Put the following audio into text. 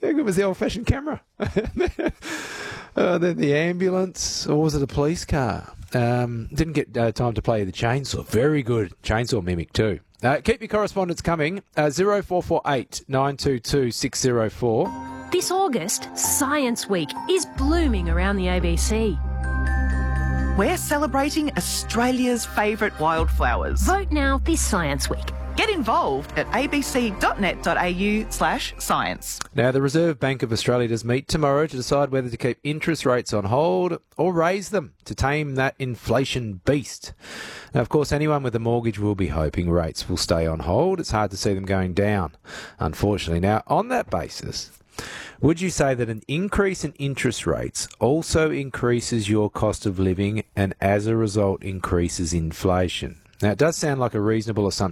How good was the old-fashioned camera? Then the ambulance, or was it a police car? Didn't get time to play the chainsaw. Very good chainsaw mimic too. Keep your correspondence coming. 0448 922 604. This August, Science Week is blooming around the ABC. We're celebrating Australia's favourite wildflowers. Vote now this Science Week. Get involved at abc.net.au/science. Now, the Reserve Bank of Australia does meet tomorrow to decide whether to keep interest rates on hold or raise them to tame that inflation beast. Now, of course, anyone with a mortgage will be hoping rates will stay on hold. It's hard to see them going down, unfortunately. Now, on that basis, would you say that an increase in interest rates also increases your cost of living and as a result increases inflation? Now, it does sound like a reasonable assumption